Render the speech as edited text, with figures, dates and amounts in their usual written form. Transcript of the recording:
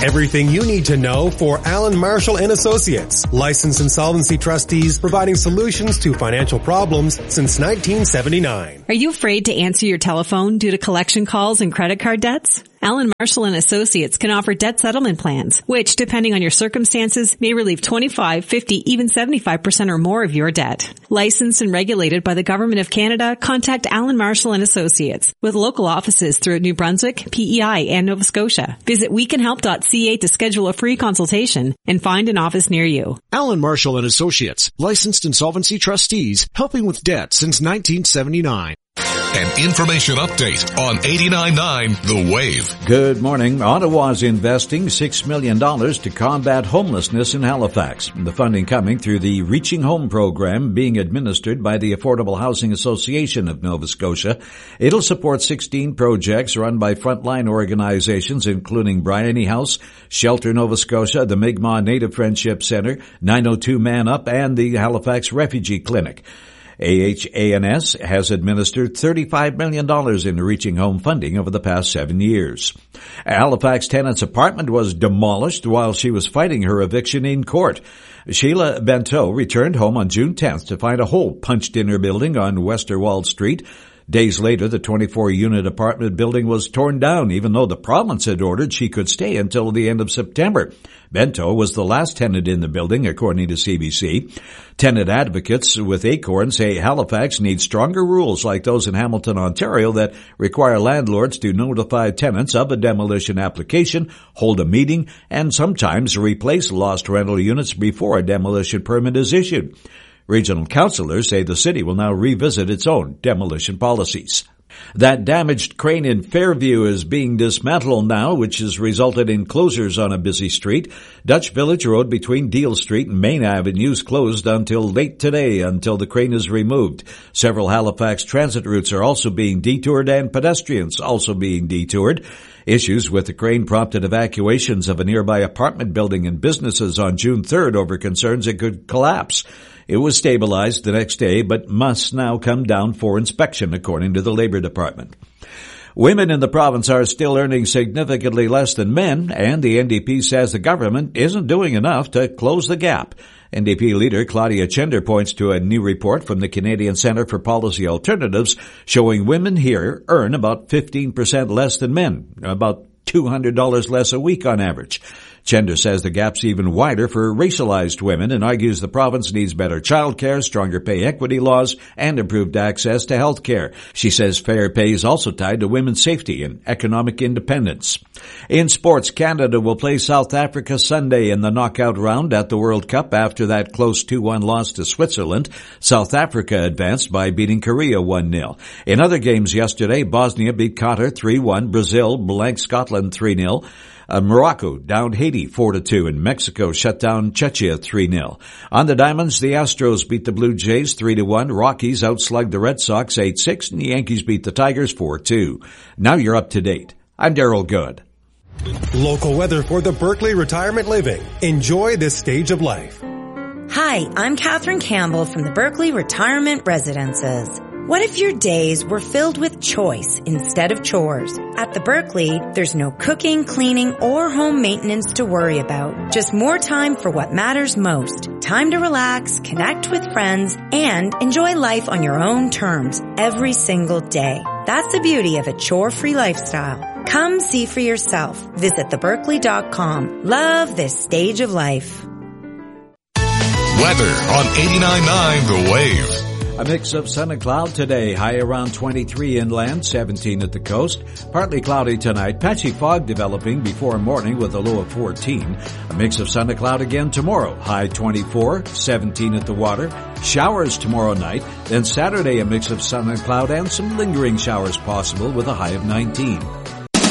Everything you need to know for Alan Marshall and Associates, licensed insolvency trustees providing solutions to financial problems since 1979. Are you afraid to answer your telephone due to collection calls and credit card debts? Alan Marshall and Associates can offer debt settlement plans, which, depending on your circumstances, may relieve 25, 50, even 75% or more of your debt. Licensed and regulated by the Government of Canada, contact Alan Marshall and Associates with local offices throughout New Brunswick, PEI, and Nova Scotia. Visit wecanhelp.ca to schedule a free consultation and find an office near you. Alan Marshall and Associates, licensed insolvency trustees, helping with debt since 1979. An information update on 89.9 The Wave. Good morning. Ottawa's investing $6 million to combat homelessness in Halifax. The funding coming through the Reaching Home program being administered by the Affordable Housing Association of Nova Scotia. It'll support 16 projects run by frontline organizations including Bryony House, Shelter Nova Scotia, the Mi'kmaq Native Friendship Center, 902 Man Up, and the Halifax Refugee Clinic. AHANS has administered $35 million in Reaching Home funding over the past 7 years. A Halifax tenant's apartment was demolished while she was fighting her eviction in court. Sheila Bento returned home on June 10th to find a hole punched in her building on Westerwald Street. Days later, the 24-unit apartment building was torn down, even though the province had ordered she could stay until the end of September. Bento was the last tenant in the building, according to CBC. Tenant advocates with Acorn say Halifax needs stronger rules like those in Hamilton, Ontario, that require landlords to notify tenants of a demolition application, hold a meeting, and sometimes replace lost rental units before a demolition permit is issued. Regional councillors say the city will now revisit its own demolition policies. That damaged crane in Fairview is being dismantled now, which has resulted in closures on a busy street. Dutch Village Road between Deal Street and Main Avenue is closed until late today until the crane is removed. Several Halifax transit routes are also being detoured and pedestrians also being detoured. Issues with the crane prompted evacuations of a nearby apartment building and businesses on June 3rd over concerns it could collapse. It was stabilized the next day, but must now come down for inspection, according to the Labor Department. Women in the province are still earning significantly less than men, and the NDP says the government isn't doing enough to close the gap. NDP leader Claudia Chender points to a new report from the Canadian Centre for Policy Alternatives showing women here earn about 15% less than men, about $200 less a week on average. Chender says the gap's even wider for racialized women and argues the province needs better child care, stronger pay equity laws, and improved access to health care. She says fair pay is also tied to women's safety and economic independence. In sports, Canada will play South Africa Sunday in the knockout round at the World Cup after that close 2-1 loss to Switzerland. South Africa advanced by beating Korea 1-0. In other games yesterday, Bosnia beat Qatar 3-1, Brazil blanked Scotland 3-0. Morocco downed Haiti 4-2, and Mexico shut down Czechia 3-0. On the diamonds, the Astros beat the Blue Jays 3-1, Rockies outslugged the Red Sox 8-6, and the Yankees beat the Tigers 4-2. Now you're up to date. I'm Daryl Good. Local weather for the Berkeley Retirement Living. Enjoy this stage of life. Hi, I'm Catherine Campbell from the Berkeley Retirement Residences. What if your days were filled with choice instead of chores? At the Berkeley, there's no cooking, cleaning, or home maintenance to worry about. Just more time for what matters most. Time to relax, connect with friends, and enjoy life on your own terms every single day. That's the beauty of a chore-free lifestyle. Come see for yourself. Visit theberkeley.com. Love this stage of life. Weather on 89.9 The Wave. A mix of sun and cloud today, high around 23 inland, 17 at the coast. Partly cloudy tonight, patchy fog developing before morning with a low of 14. A mix of sun and cloud again tomorrow, high 24, 17 at the water. Showers tomorrow night, then Saturday a mix of sun and cloud and some lingering showers possible with a high of 19.